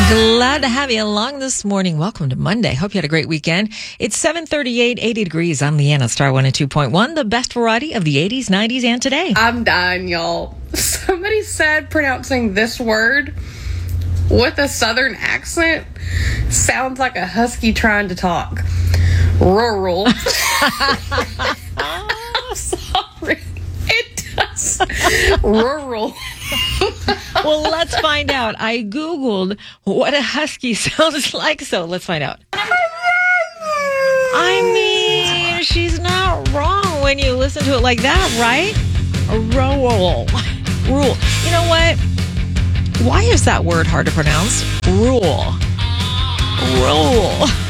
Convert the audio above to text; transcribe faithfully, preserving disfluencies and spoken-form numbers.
Glad to have you along this morning. Welcome to Monday. Hope you had a great weekend. It's seven thirty-eight, eighty degrees. I'm Leanna, Star one oh two point one, the best variety of the eighties, nineties, and today. I'm dying, y'all. Somebody said pronouncing this word with a southern accent sounds like a husky trying to talk. Rural. I'm sorry. It does. Rural. Well, let's find out. I Googled what a husky sounds like, so let's find out. I mean, she's not wrong when you listen to it like that, right? Rural. Rule. You know what? Why is that word hard to pronounce? Rule. Rule.